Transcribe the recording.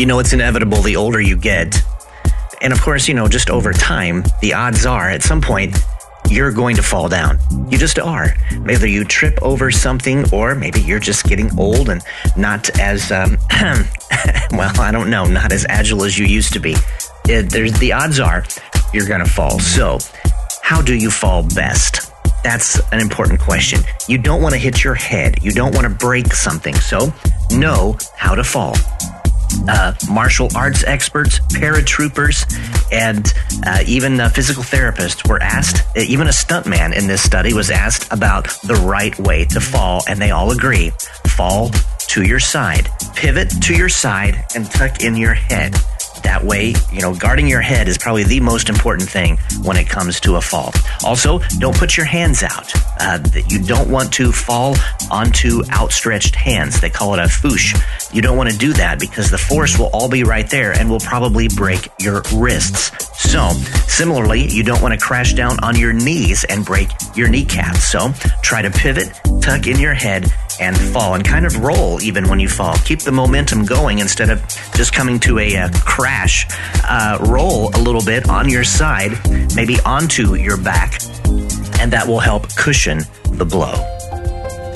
You know it's inevitable the older you get. And of course, just over time, the odds are at some point, you're going to fall down. You just are. Whether you trip over something or maybe you're just getting old and not as, well, I don't know, not as agile as you used to be. The odds are you're going to fall. So how do you fall best? That's an important question. You don't want to hit your head. You don't want to break something. So know how to fall. Martial arts experts, paratroopers, and even physical therapists were asked, even a stuntman in this study was asked about the right way to fall, and they all agree. Fall to your side, pivot to your side, and tuck in your head. That way, guarding your head is probably the most important thing when it comes to a fall. Also, don't put your hands out. You don't want to fall onto outstretched hands. They call it a foosh. You don't want to do that because the force will all be right there and will probably break your wrists. So, similarly, you don't want to crash down on your knees and break your kneecaps. So, try to pivot, tuck in your head, and fall, and kind of roll even when you fall. Keep the momentum going instead of just coming to a crash. Roll a little bit on your side, maybe onto your back, and that will help cushion the blow.